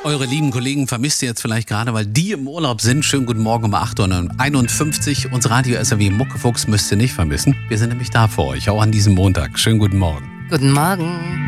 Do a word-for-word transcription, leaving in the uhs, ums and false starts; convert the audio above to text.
Eure lieben Kollegen vermisst ihr jetzt vielleicht gerade, weil die im Urlaub sind. Schönen guten Morgen um acht Uhr einundfünfzig. Unser Radio S R W Muckefuchs müsst ihr nicht vermissen. Wir sind nämlich da für euch, auch an diesem Montag. Schönen guten Morgen. Guten Morgen.